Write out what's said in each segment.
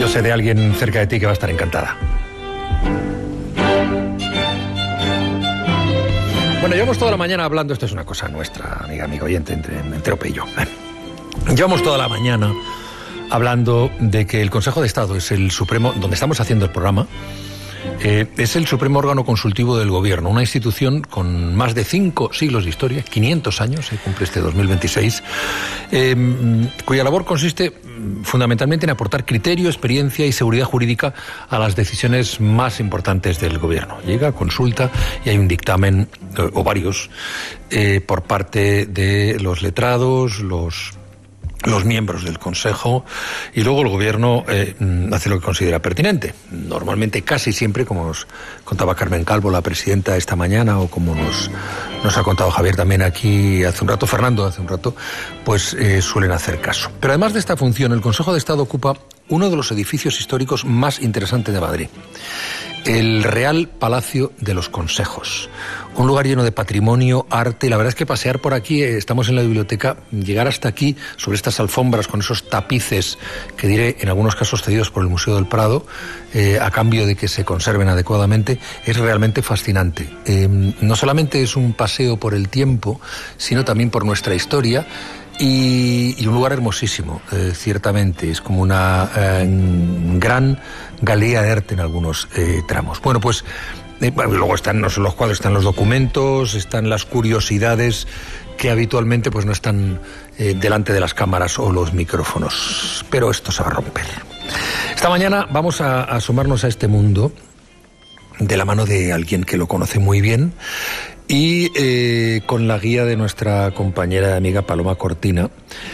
Yo sé de alguien cerca de ti que va a estar encantada. Bueno, llevamos toda la mañana hablando, esto es una cosa nuestra, amigo oyente, entre Ope y yo. Llevamos toda la mañana hablando de que el Consejo de Estado es el supremo, donde estamos haciendo el programa, es el supremo órgano consultivo del gobierno, una institución con más de 5 siglos de historia, 500 años, se cumple este 2026, cuya labor consiste fundamentalmente en aportar criterio, experiencia y seguridad jurídica a las decisiones más importantes del gobierno. Llega, consulta y hay un dictamen, o varios, por parte de los letrados, los miembros del Consejo, y luego el Gobierno hace lo que considera pertinente. Normalmente, casi siempre, como nos contaba Carmen Calvo, la presidenta, esta mañana, o como nos ha contado Javier también aquí hace un rato, Fernando hace un rato, pues suelen hacer caso. Pero además de esta función, el Consejo de Estado ocupa uno de los edificios históricos más interesantes de Madrid, el Real Palacio de los Consejos. Un lugar lleno de patrimonio, arte. La verdad es que pasear por aquí, estamos en la biblioteca, llegar hasta aquí, sobre estas alfombras con esos tapices, que diré en algunos casos cedidos por el Museo del Prado, a cambio de que se conserven adecuadamente, es realmente fascinante. No solamente es un paseo por el tiempo, sino también por nuestra historia, y un lugar hermosísimo, ciertamente. Es como una gran galería de arte en algunos tramos. Bueno, pues luego están no solo los cuadros, están los documentos, están las curiosidades que habitualmente pues no están delante de las cámaras o los micrófonos. Pero esto se va a romper. Esta mañana vamos a asomarnos a este mundo de la mano de alguien que lo conoce muy bien y con la guía de nuestra compañera y amiga Paloma Cortina,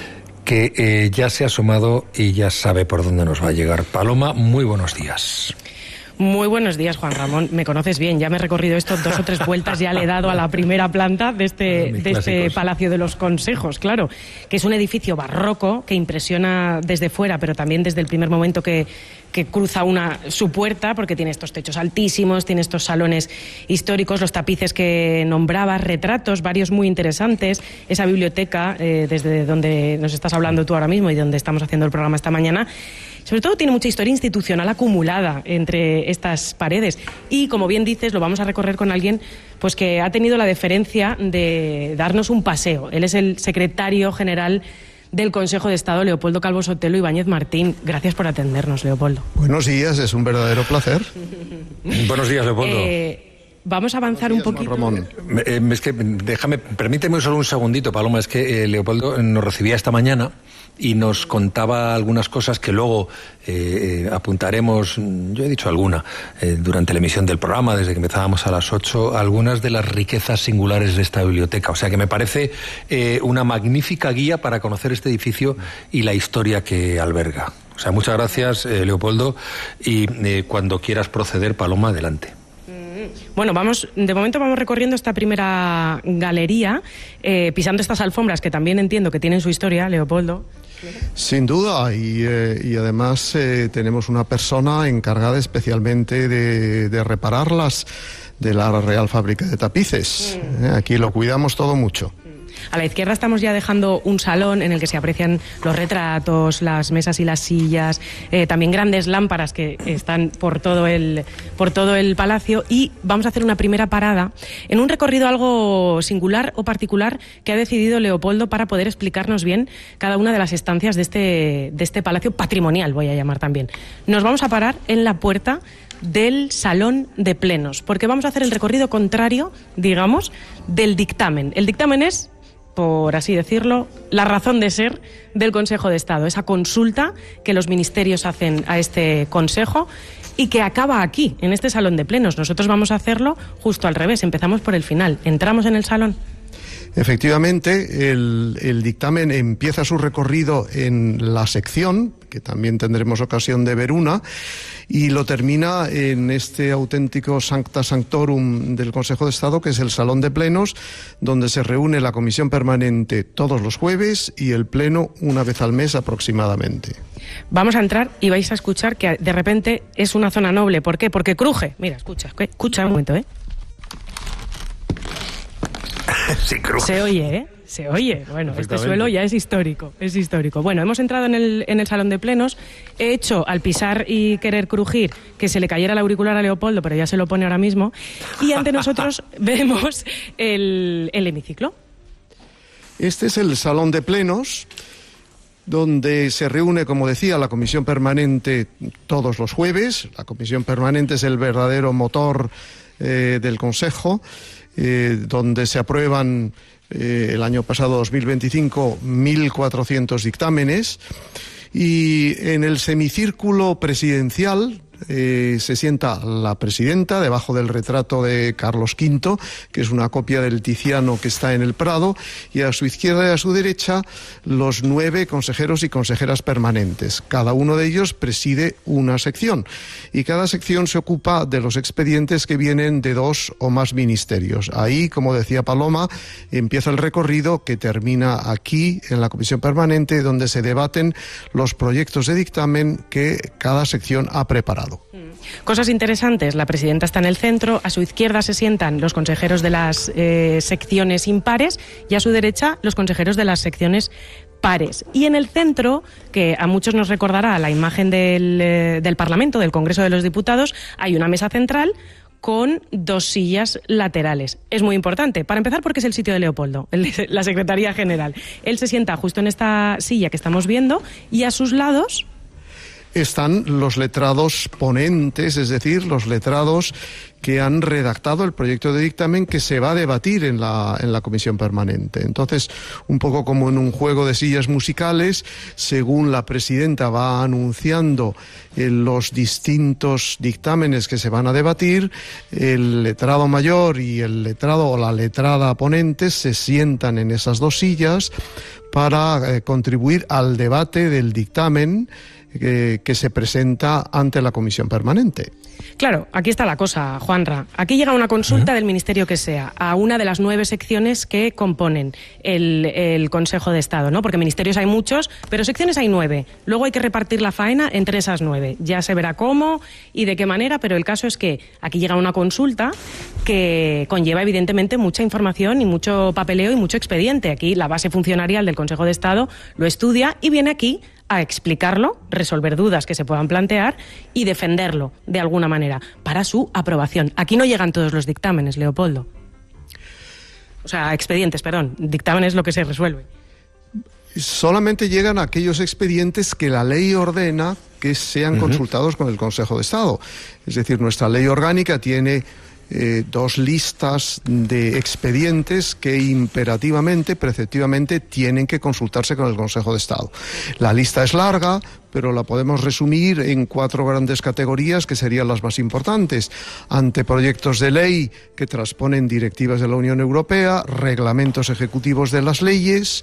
que ya se ha asomado y ya sabe por dónde nos va a llegar. Paloma, muy buenos días. Muy buenos días, Juan Ramón. Me conoces bien, ya me he recorrido esto 2 o 3 vueltas, ya le he dado a la primera planta de este Palacio de los Consejos, claro, que es un edificio barroco que impresiona desde fuera, pero también desde el primer momento que cruza su puerta, porque tiene estos techos altísimos, tiene estos salones históricos, los tapices que nombrabas, retratos, varios muy interesantes, esa biblioteca desde donde nos estás hablando tú ahora mismo y donde estamos haciendo el programa esta mañana. Sobre todo tiene mucha historia institucional acumulada entre estas paredes y, como bien dices, lo vamos a recorrer con alguien pues que ha tenido la deferencia de darnos un paseo. Él es el secretario general del Consejo de Estado, Leopoldo Calvo Sotelo Ibáñez Martín. Gracias por atendernos, Leopoldo. Buenos días, es un verdadero placer. Buenos días, Leopoldo. Vamos a avanzar un poquito. Ramón. Es que permíteme solo un segundito, Paloma. Es que Leopoldo nos recibía esta mañana y nos contaba algunas cosas que luego apuntaremos, yo he dicho alguna, durante la emisión del programa, desde que empezábamos a las 8, algunas de las riquezas singulares de esta biblioteca. O sea que me parece una magnífica guía para conocer este edificio y la historia que alberga. O sea, muchas gracias, Leopoldo, y cuando quieras proceder, Paloma, adelante. Bueno, de momento vamos recorriendo esta primera galería, pisando estas alfombras que también entiendo que tienen su historia, Leopoldo. Sin duda, y además tenemos una persona encargada especialmente de repararlas, de la Real Fábrica de Tapices. Aquí lo cuidamos todo mucho. A la izquierda estamos ya dejando un salón en el que se aprecian los retratos, las mesas y las sillas, también grandes lámparas que están por todo el palacio, y vamos a hacer una primera parada en un recorrido algo singular o particular que ha decidido Leopoldo para poder explicarnos bien cada una de las estancias de este palacio patrimonial, voy a llamar también. Nos vamos a parar en la puerta del Salón de Plenos, porque vamos a hacer el recorrido contrario, digamos, del dictamen. El dictamen es, por así decirlo, la razón de ser del Consejo de Estado, esa consulta que los ministerios hacen a este Consejo y que acaba aquí, en este Salón de Plenos. Nosotros vamos a hacerlo justo al revés, empezamos por el final. ¿Entramos en el salón? Efectivamente, el dictamen empieza su recorrido en la sección, que también tendremos ocasión de ver una, y lo termina en este auténtico Sancta Sanctorum del Consejo de Estado, que es el Salón de Plenos, donde se reúne la Comisión Permanente todos los jueves y el Pleno una vez al mes aproximadamente. Vamos a entrar y vais a escuchar que de repente es una zona noble. ¿Por qué? Porque cruje. Mira, escucha un momento, Sí, cruje. Se oye, ¿eh? Se oye. Bueno, este suelo ya es histórico, es histórico. Bueno, hemos entrado en el salón de plenos. He hecho, al pisar y querer crujir, que se le cayera el auricular a Leopoldo, pero ya se lo pone ahora mismo. Y ante nosotros vemos el hemiciclo. Este es el salón de plenos, donde se reúne, como decía, la comisión permanente todos los jueves. La comisión permanente es el verdadero motor del Consejo, donde se aprueban el año pasado, 2025, 1.400 dictámenes. Y en el semicírculo presidencial se sienta la presidenta debajo del retrato de Carlos V, que es una copia del Tiziano que está en el Prado, y a su izquierda y a su derecha los 9 consejeros y consejeras permanentes. Cada uno de ellos preside una sección y cada sección se ocupa de los expedientes que vienen de 2 o más ministerios. Ahí, como decía Paloma, empieza el recorrido que termina aquí en la comisión permanente, donde se debaten los proyectos de dictamen que cada sección ha preparado. Cosas interesantes, la presidenta está en el centro, a su izquierda se sientan los consejeros de las secciones impares y a su derecha los consejeros de las secciones pares. Y en el centro, que a muchos nos recordará la imagen del Parlamento, del Congreso de los Diputados, hay una mesa central con 2 sillas laterales. Es muy importante, para empezar porque es el sitio de Leopoldo, la Secretaría General. Él se sienta justo en esta silla que estamos viendo y a sus lados están los letrados ponentes, es decir, los letrados que han redactado el proyecto de dictamen que se va a debatir en la comisión permanente. Entonces, un poco como en un juego de sillas musicales, según la presidenta va anunciando los distintos dictámenes que se van a debatir, el letrado mayor y el letrado o la letrada ponente se sientan en esas 2 sillas para contribuir al debate del dictamen que se presenta ante la comisión permanente. Claro, aquí está la cosa, Juanra. Aquí llega una consulta del ministerio que sea a una de las 9 secciones que componen el Consejo de Estado, ¿no? Porque ministerios hay muchos, pero secciones hay 9. Luego hay que repartir la faena entre esas 9. Ya se verá cómo y de qué manera, pero el caso es que aquí llega una consulta que conlleva evidentemente mucha información y mucho papeleo y mucho expediente. Aquí la base funcionarial del Consejo de Estado lo estudia y viene aquí a explicarlo, resolver dudas que se puedan plantear y defenderlo de alguna manera para su aprobación. Aquí no llegan todos los dictámenes, Leopoldo. O sea, expedientes, perdón. Dictamen es lo que se resuelve. Solamente llegan aquellos expedientes que la ley ordena que sean consultados con el Consejo de Estado. Es decir, nuestra ley orgánica tiene 2 listas de expedientes que imperativamente, preceptivamente, tienen que consultarse con el Consejo de Estado. La lista es larga, pero la podemos resumir en 4 grandes categorías que serían las más importantes: anteproyectos de ley que transponen directivas de la Unión Europea, reglamentos ejecutivos de las leyes,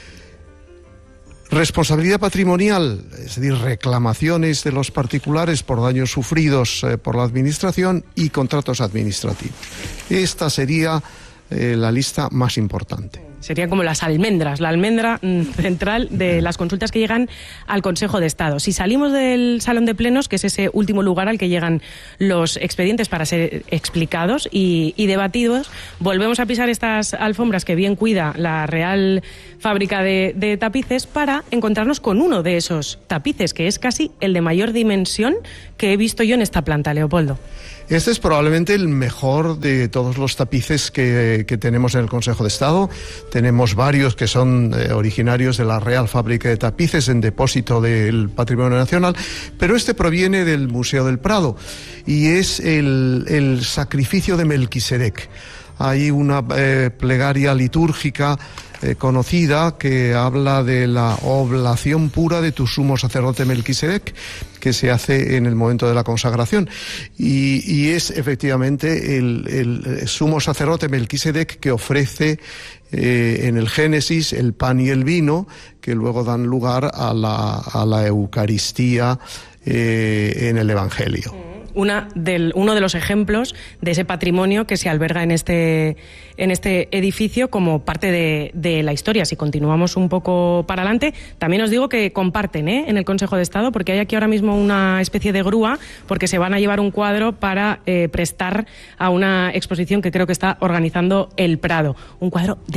responsabilidad patrimonial, es decir, reclamaciones de los particulares por daños sufridos por la Administración, y contratos administrativos. Esta sería la lista más importante. Serían como las almendras, la almendra central de las consultas que llegan al Consejo de Estado. Si salimos del salón de plenos, que es ese último lugar al que llegan los expedientes para ser explicados y debatidos, volvemos a pisar estas alfombras que bien cuida la Real Fábrica de Tapices para encontrarnos con uno de esos tapices, que es casi el de mayor dimensión que he visto yo en esta planta, Leopoldo. Este es probablemente el mejor de todos los tapices que tenemos en el Consejo de Estado. Tenemos varios que son originarios de la Real Fábrica de Tapices en depósito del Patrimonio Nacional, pero este proviene del Museo del Prado y es el sacrificio de Melquisedec. Hay una plegaria litúrgica conocida que habla de la oblación pura de tu sumo sacerdote Melquisedec, que se hace en el momento de la consagración, y es efectivamente el sumo sacerdote Melquisedec que ofrece en el Génesis el pan y el vino, que luego dan lugar a la Eucaristía en el Evangelio. Uno de los ejemplos de ese patrimonio que se alberga en este edificio como parte de la historia. Si continuamos un poco para adelante, también os digo que comparten en el Consejo de Estado, porque hay aquí ahora mismo una especie de grúa, porque se van a llevar un cuadro para prestar a una exposición que creo que está organizando el Prado. Un cuadro de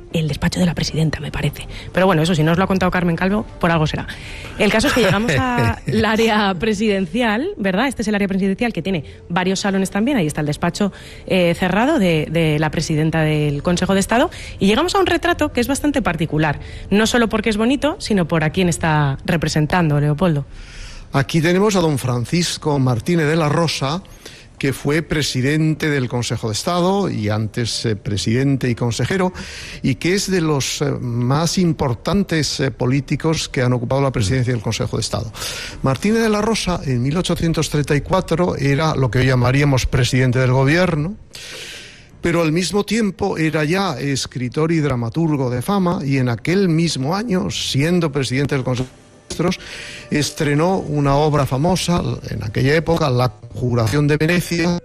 el despacho de la presidenta, me parece. Pero bueno, eso si no os lo ha contado Carmen Calvo, por algo será. El caso es que llegamos al área presidencial, ¿verdad? Este es el área presidencial que tiene varios salones también. Ahí está el despacho cerrado de la presidenta del Consejo de Estado. Y llegamos a un retrato que es bastante particular. No solo porque es bonito, sino por a quién está representando, Leopoldo. Aquí tenemos a don Francisco Martínez de la Rosa, que fue presidente del Consejo de Estado y antes presidente y consejero, y que es de los más importantes políticos que han ocupado la presidencia del Consejo de Estado. Martínez de la Rosa, en 1834, era lo que hoy llamaríamos presidente del gobierno, pero al mismo tiempo era ya escritor y dramaturgo de fama, y en aquel mismo año, siendo presidente del Consejo de Estado, estrenó una obra famosa en aquella época, La Conjuración de Venecia.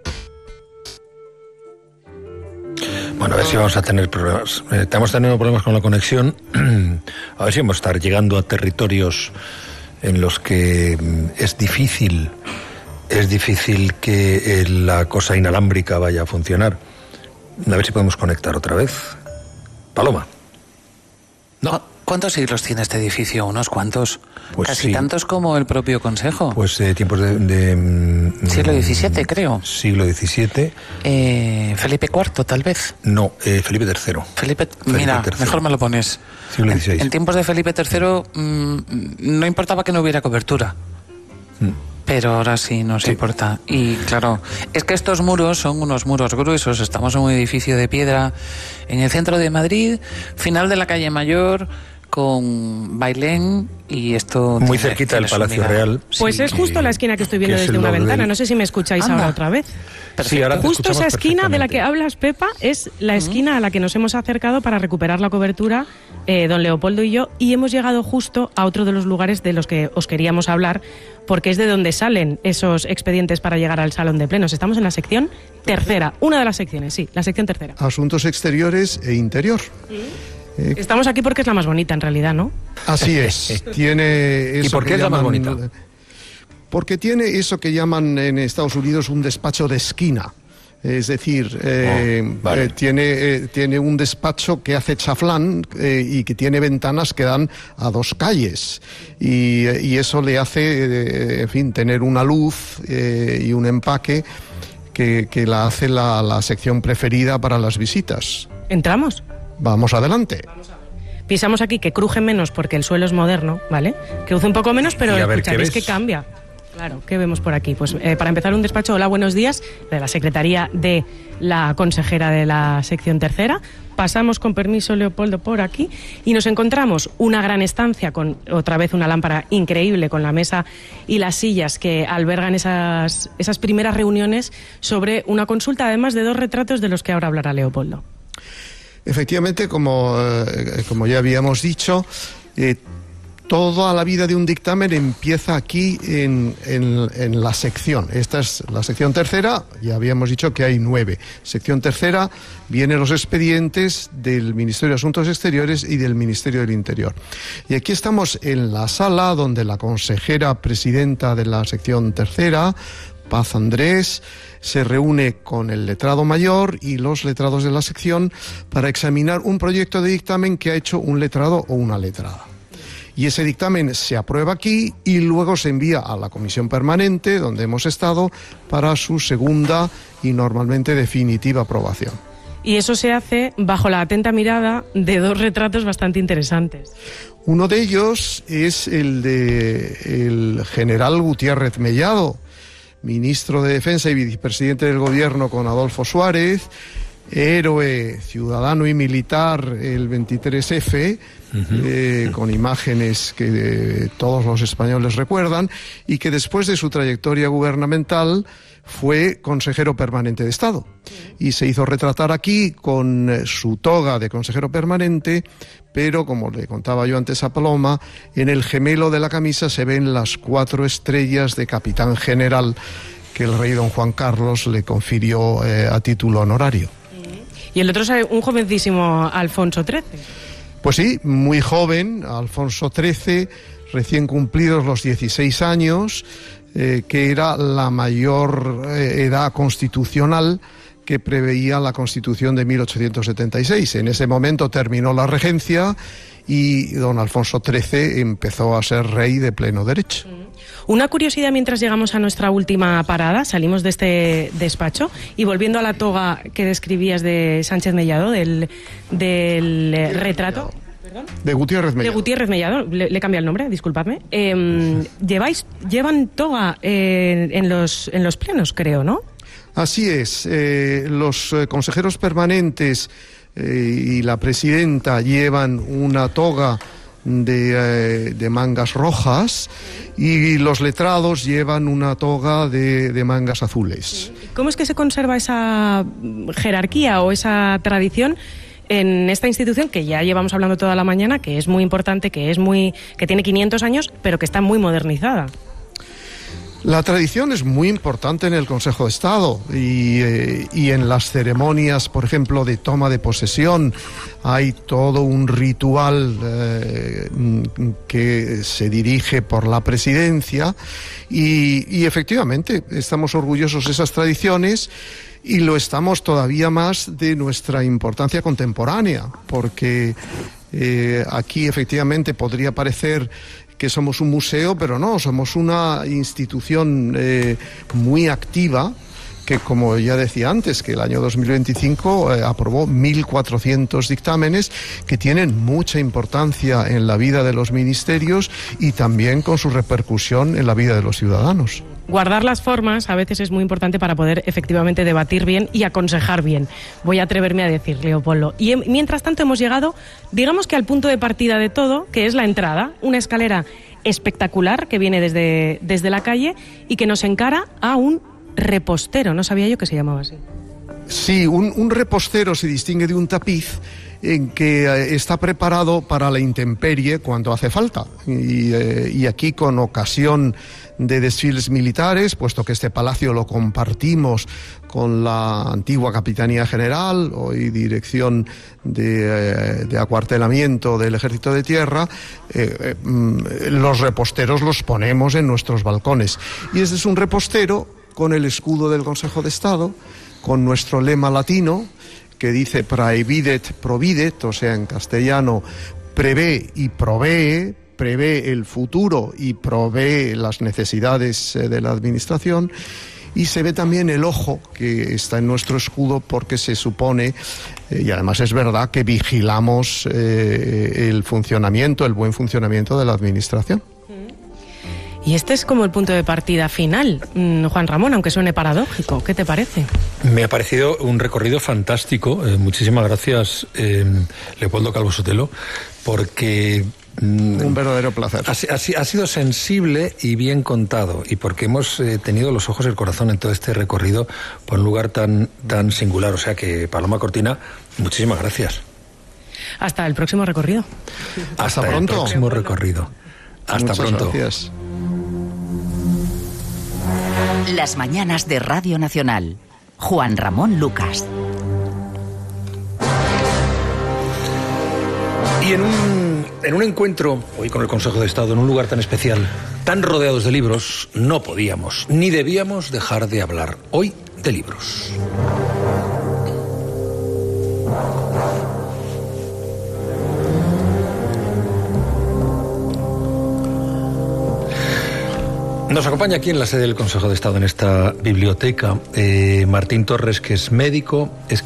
Bueno, a ver si vamos a tener problemas. Estamos teniendo problemas con la conexión. A ver si vamos a estar llegando a territorios en los que es difícil que la cosa inalámbrica vaya a funcionar. A ver si podemos conectar otra vez. Paloma. No. ¿Cuántos siglos tiene este edificio? ¿Unos cuantos? Pues casi sí. Tantos como el propio Consejo. Pues tiempos siglo XVII, creo. Siglo XVII. Felipe IV, tal vez. No, Felipe III. Felipe mira, III. Mejor me lo pones. Siglo XVI. En tiempos de Felipe III no importaba que no hubiera cobertura. Pero ahora sí nos importa. Y claro, es que estos muros son unos muros gruesos. Estamos en un edificio de piedra en el centro de Madrid, final de la calle Mayor, con Bailén, y esto muy cerquita del Palacio Real. Pues sí, es justo la esquina que estoy viendo desde una ventana. No sé si me escucháis ahora otra vez. Sí, ahora justo esa esquina de la que hablas, Pepa, es la esquina a la que nos hemos acercado para recuperar la cobertura, don Leopoldo y yo, y hemos llegado justo a otro de los lugares de los que os queríamos hablar, porque es de donde salen esos expedientes para llegar al salón de plenos. Estamos en la sección tercera, una de las secciones, sí, la sección tercera. Asuntos exteriores e interior. Estamos aquí porque es la más bonita en realidad, ¿no? Así es. Tiene eso. ¿Y por qué es la más bonita? Porque tiene eso que llaman en Estados Unidos un despacho de esquina. Es decir, vale. Tiene un despacho que hace chaflán y que tiene ventanas que dan a dos calles. Y eso le hace, en fin, tener una luz y un empaque que la hace la sección preferida para las visitas. ¿Entramos? Vamos adelante. Pisamos aquí que cruje menos porque el suelo es moderno, ¿vale? Cruce un poco menos, pero escucharéis que cambia. Claro, ¿qué vemos por aquí? Pues para empezar un despacho, hola, buenos días, de la Secretaría de la consejera de la sección tercera. Pasamos, con permiso, Leopoldo, por aquí y nos encontramos una gran estancia con otra vez una lámpara increíble, con la mesa y las sillas que albergan esas primeras reuniones sobre una consulta, además de dos retratos de los que ahora hablará Leopoldo. Efectivamente, como ya habíamos dicho, toda la vida de un dictamen empieza aquí en la sección. Esta es la sección tercera, ya habíamos dicho que hay 9. Sección tercera, vienen los expedientes del Ministerio de Asuntos Exteriores y del Ministerio del Interior. Y aquí estamos en la sala donde la consejera presidenta de la sección tercera, Paz Andrés, se reúne con el letrado mayor y los letrados de la sección para examinar un proyecto de dictamen que ha hecho un letrado o una letrada. Y ese dictamen se aprueba aquí y luego se envía a la comisión permanente, donde hemos estado, para su segunda y normalmente definitiva aprobación. Y eso se hace bajo la atenta mirada de dos retratos bastante interesantes. Uno de ellos es el del general Gutiérrez Mellado, ministro de Defensa y vicepresidente del Gobierno con Adolfo Suárez, héroe ciudadano y militar el 23F, con imágenes que todos los españoles recuerdan, y que después de su trayectoria gubernamental fue consejero permanente de Estado y se hizo retratar aquí con su toga de consejero permanente, pero como le contaba yo antes a Paloma, en el gemelo de la camisa se ven las 4 estrellas de capitán general que el rey don Juan Carlos le confirió a título honorario. Y el otro es un jovencísimo Alfonso XIII. Pues sí, muy joven, Alfonso XIII, recién cumplidos los 16 años, que era la mayor edad constitucional que preveía la Constitución de 1876. En ese momento terminó la regencia y don Alfonso XIII empezó a ser rey de pleno derecho. Una curiosidad mientras llegamos a nuestra última parada, salimos de este despacho y volviendo a la toga que describías de Sánchez Mellado, del retrato... ¿Perdón? De Gutiérrez Mellado. De Gutiérrez Mellado, le he cambiado el nombre, disculpadme. Llevan toga en los plenos, creo, ¿no? Así es, los consejeros permanentes y la presidenta llevan una toga de mangas rojas y los letrados llevan una toga de mangas azules. ¿Cómo es que se conserva esa jerarquía o esa tradición en esta institución que ya llevamos hablando toda la mañana, que es muy importante, que tiene 500 años, pero que está muy modernizada? La tradición es muy importante en el Consejo de Estado y en las ceremonias, por ejemplo, de toma de posesión, hay todo un ritual que se dirige por la presidencia y efectivamente estamos orgullosos de esas tradiciones y lo estamos todavía más de nuestra importancia contemporánea, porque aquí efectivamente podría parecer que somos un museo, pero no, somos una institución muy activa que, como ya decía antes, que el año 2025 aprobó 1.400 dictámenes que tienen mucha importancia en la vida de los ministerios y también con su repercusión en la vida de los ciudadanos. Guardar las formas a veces es muy importante para poder efectivamente debatir bien y aconsejar bien. Voy a atreverme a decir, Leopoldo. Y mientras tanto hemos llegado, digamos que al punto de partida de todo, que es la entrada, una escalera espectacular que viene desde la calle y que nos encara a un repostero. No sabía yo que se llamaba así. Sí, un repostero se distingue de un tapiz en que está preparado para la intemperie cuando hace falta. Y aquí, con ocasión de desfiles militares, puesto que este palacio lo compartimos con la antigua Capitanía General, hoy Dirección de Acuartelamiento del Ejército de Tierra, los reposteros los ponemos en nuestros balcones. Y este es un repostero con el escudo del Consejo de Estado, con nuestro lema latino, que dice praevidet providet, o sea, en castellano, prevé y provee, prevé el futuro y provee las necesidades de la administración. Y se ve también el ojo que está en nuestro escudo porque se supone, y además es verdad, que vigilamos el buen funcionamiento de la administración. Y este es como el punto de partida final, Juan Ramón, aunque suene paradójico. ¿Qué te parece? Me ha parecido un recorrido fantástico. Muchísimas gracias, Leopoldo Calvo Sotelo, porque un verdadero placer. Ha sido sensible y bien contado, y porque hemos tenido los ojos y el corazón en todo este recorrido por un lugar tan singular. O sea que, Paloma Cortina, muchísimas gracias. Hasta el próximo recorrido. Hasta pronto. El próximo recorrido. Hasta Muchas pronto. Gracias. Las mañanas de Radio Nacional. Juan Ramón Lucas. Y en un encuentro hoy con el Consejo de Estado, en un lugar tan especial, tan rodeados de libros, no podíamos ni debíamos dejar de hablar hoy de libros. Nos acompaña aquí en la sede del Consejo de Estado, en esta biblioteca, Martín Torres, que es médico,